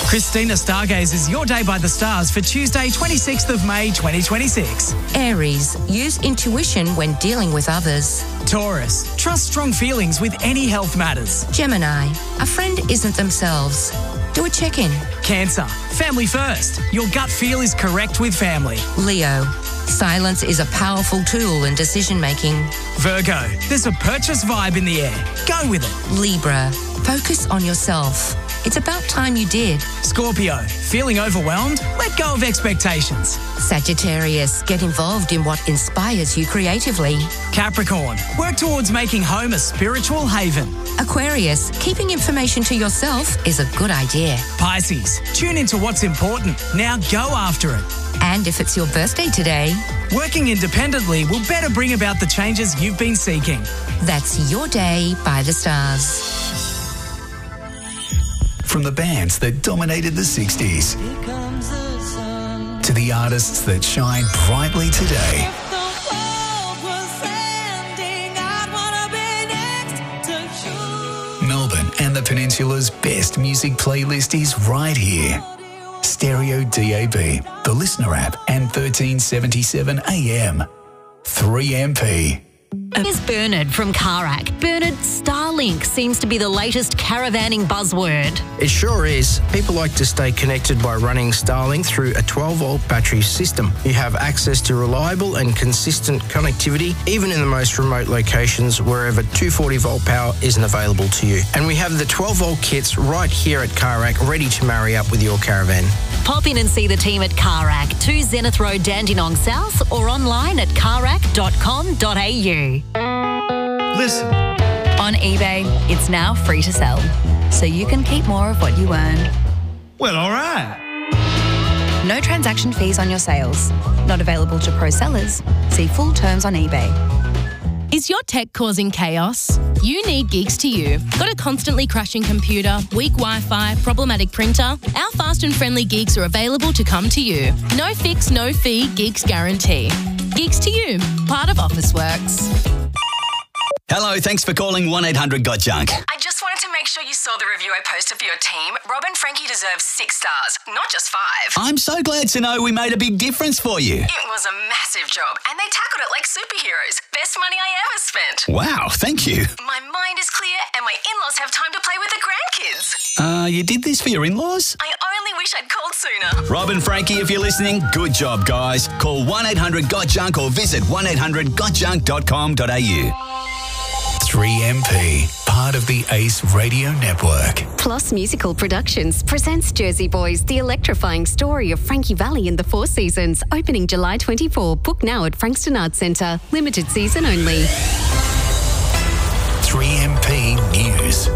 Christina Stargazer's Your Day by the Stars for Tuesday, 26th of May, 2026. Aries, use intuition when dealing with others. Taurus, trust strong feelings with any health matters. Gemini, a friend isn't themselves. Do a check-in. Cancer, family first. Your gut feel is correct with family. Leo, silence is a powerful tool in decision-making. Virgo, there's a purchase vibe in the air. Go with it. Libra, focus on yourself. It's about time you did. Scorpio, feeling overwhelmed? Let go of expectations. Sagittarius, get involved in what inspires you creatively. Capricorn, work towards making home a spiritual haven. Aquarius, keeping information to yourself is a good idea. Pisces, tune into what's important. Now go after it. And if it's your birthday today, working independently will better bring about the changes you've been seeking. That's Your Day by the Stars. From the bands that dominated the 60s to the artists that shine brightly today. Melbourne and the Peninsula's best music playlist is right here. Stereo DAB, the Listener app, and 1377 AM. 3MP. Here's Bernard from Carac. Bernard, Starlink seems to be the latest caravanning buzzword. It sure is. People like to stay connected by running Starlink through a 12-volt battery system. You have access to reliable and consistent connectivity, even in the most remote locations wherever 240-volt power isn't available to you. And we have the 12-volt kits right here at Carac ready to marry up with your caravan. Pop in and see the team at Carac, 2 Zenith Road, Dandenong South, or online at carac.com.au. Listen. On eBay, it's now free to sell, so you can keep more of what you earn. Well, all right. No transaction fees on your sales. Not available to pro sellers. See full terms on eBay. Is your tech causing chaos? You need Gigs to You. Got a constantly crashing computer, weak Wi-Fi, problematic printer? Our fast and friendly gigs are available to come to you. No fix, no fee, Gigs guarantee. Gigs to You, part of Officeworks. Hello, thanks for calling 1-800-GOT-JUNK. I just wanted to make sure you saw the review I posted for your team. Rob and Frankie deserve 6 stars, not just 5. I'm so glad to know we made a big difference for you. It was a massive job, and they tackled it like superheroes. Best money I ever spent. Wow, thank you. My mind is clear, and my in-laws have time to play with the grandkids. You did this for your in-laws? I only wish I'd called sooner. Rob and Frankie, if you're listening, good job, guys. Call 1-800-GOT-JUNK or visit 1-800-GOTJUNK.com.au. 3MP, part of the Ace Radio Network. Plus Musical Productions presents Jersey Boys, the electrifying story of Frankie Valli in the Four Seasons, opening July 24. Book now at Frankston Arts Centre. Limited season only. 3MP News.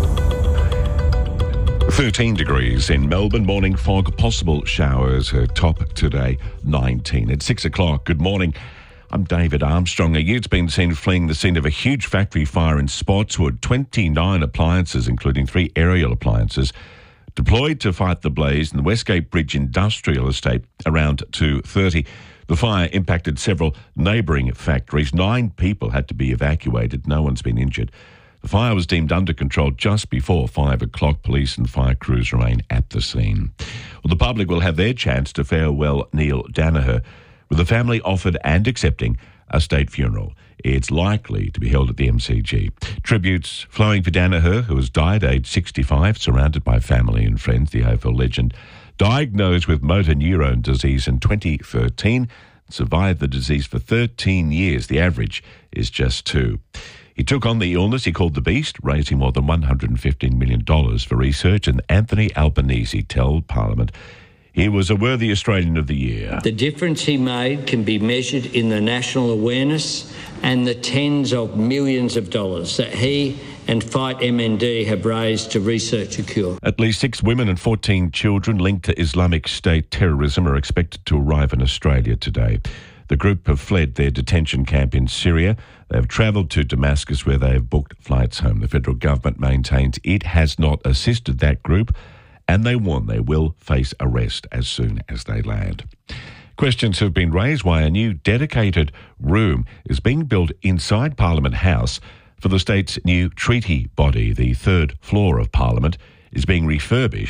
13 degrees in Melbourne. Morning fog, possible showers. Top today, 19. At 6 o'clock, good morning. I'm David Armstrong. A youth's been seen fleeing the scene of a huge factory fire in Spotswood. 29 appliances, including 3 aerial appliances, deployed to fight the blaze in the Westgate Bridge Industrial Estate around 2:30. The fire impacted several neighbouring factories. 9 people had to be evacuated. No one's been injured. The fire was deemed under control just before 5 o'clock. Police and fire crews remain at the scene. Well, the public will have their chance to farewell Neil Danaher, with the family offered and accepting a state funeral. It's likely to be held at the MCG. Tributes flowing for Danaher, who has died aged 65, surrounded by family and friends. The AFL legend, diagnosed with motor neurone disease in 2013, survived the disease for 13 years. The average is just 2. He took on the illness he called the Beast, raising more than $115 million for research, and Anthony Albanese told Parliament he was a worthy Australian of the Year. The difference he made can be measured in the national awareness and the tens of millions of dollars that he and Fight MND have raised to research a cure. At least 6 women and 14 children linked to Islamic State terrorism are expected to arrive in Australia today. The group have fled their detention camp in Syria. They have travelled to Damascus, where they have booked flights home. The federal government maintains it has not assisted that group, and they warn they will face arrest as soon as they land. Questions have been raised why a new dedicated room is being built inside Parliament House for the state's new treaty body. The 3rd floor of Parliament is being refurbished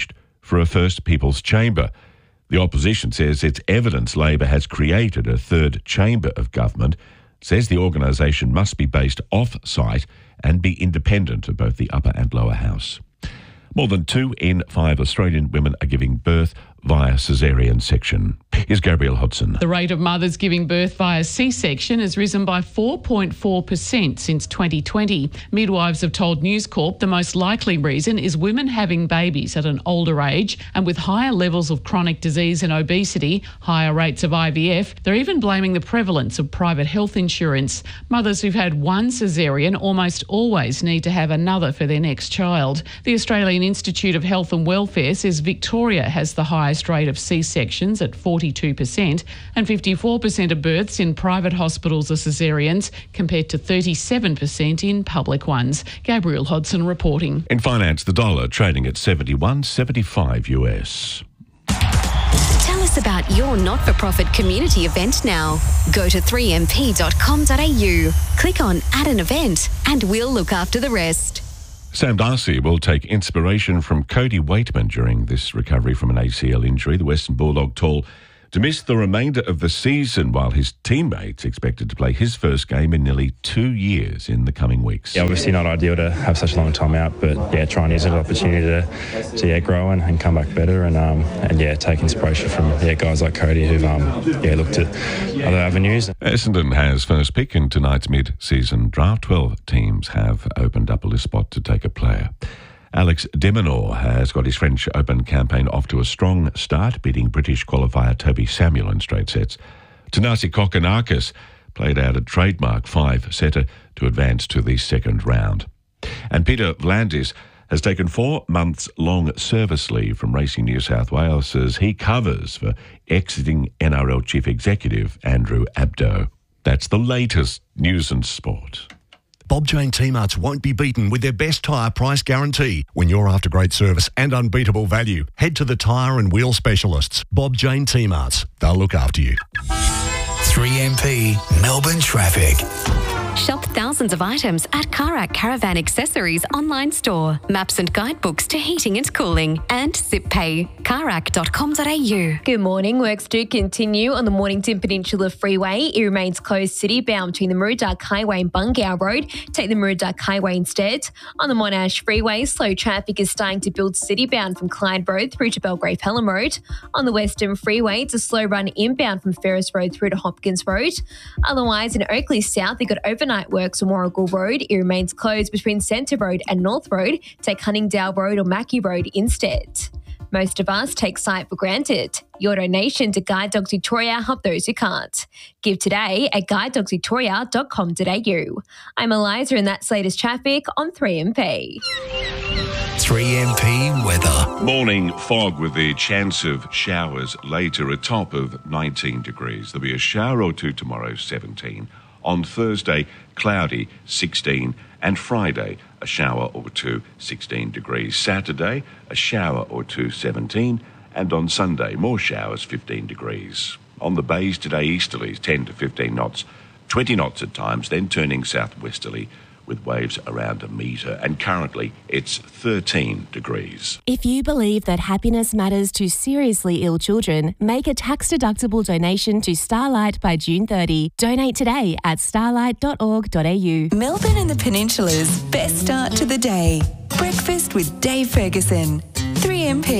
for a First People's Chamber. The opposition says it's evidence Labor has created a third chamber of government, says the organisation must be based off-site and be independent of both the upper and lower house. More than 2 in 5 Australian women are giving birth via caesarean section. Here's Gabrielle Hodson. The rate of mothers giving birth via C-section has risen by 4.4% since 2020. Midwives have told News Corp the most likely reason is women having babies at an older age, and with higher levels of chronic disease and obesity, higher rates of IVF, they're even blaming the prevalence of private health insurance. Mothers who've had one caesarean almost always need to have another for their next child. The Australian Institute of Health and Welfare says Victoria has the highest rate of C-sections at 42%, and 54% of births in private hospitals are caesareans, compared to 37% in public ones. Gabrielle Hodson reporting. In finance, the dollar trading at 71.75 US. Tell us about your not-for-profit community event now. Go to 3mp.com.au, click on Add an Event, and we'll look after the rest. Sam Darcy will take inspiration from Cody Waitman during this recovery from an ACL injury. The Western Bulldog tall to miss the remainder of the season, while his teammates expected to play his first game in nearly 2 years in the coming weeks. Yeah, obviously not ideal to have such a long time out, but try and use it as an opportunity to grow and come back better and take inspiration from guys like Cody who've looked at other avenues. Essendon has first pick in tonight's mid-season draft. 12 teams have opened up a list spot to take a player. Alex de Minaur has got his French Open campaign off to a strong start, beating British qualifier Toby Samuel in straight sets. Thanasi Kokkinakis played out a trademark 5-setter to advance to the second round. And Peter V'landys has taken 4 months long service leave from Racing New South Wales as he covers for exiting NRL Chief Executive Andrew Abdo. That's the latest news and sport. Bob Jane T-Marts won't be beaten with their best tyre price guarantee. When you're after great service and unbeatable value, head to the tyre and wheel specialists. Bob Jane T-Marts. They'll look after you. 3MP Melbourne Traffic. Shop thousands of items at Karak Caravan Accessories online store. Maps and guidebooks to heating and cooling. And ZipPay. Karak.com.au. Good morning. Works do continue on the Mornington Peninsula Freeway. It remains closed city-bound between the Murruduck Highway and Bungao Road. Take the Murruduck Highway instead. On the Monash Freeway, slow traffic is starting to build city-bound from Clyde Road through to Belgrave Pelham Road. On the Western Freeway, it's a slow run inbound from Ferris Road through to Hopkins Road. Otherwise, in Oakley South, you've got overnight works on Warrigal Road. It remains closed between Centre Road and North Road. Take Huntingdale Road or Mackie Road instead. Most of us take sight for granted. Your donation to Guide Dogs Victoria help those who can't. Give today at guidedogsvictoria.com.au. I'm Eliza and that's latest traffic on 3MP. 3MP weather. Morning fog with the chance of showers later, a top of 19 degrees. There'll be a shower or two tomorrow, 17. On Thursday, cloudy, 16. And Friday, a shower or two, 16 degrees. Saturday, a shower or two, 17. And on Sunday, more showers, 15 degrees. On the bays today, easterlies, 10 to 15 knots. 20 knots at times, then turning southwesterly with waves around 1 metre. And currently, it's 13 degrees. If you believe that happiness matters to seriously ill children, make a tax-deductible donation to Starlight by June 30. Donate today at starlight.org.au. Melbourne and the Peninsula's best start to the day. Breakfast with Dave Ferguson. 3MP.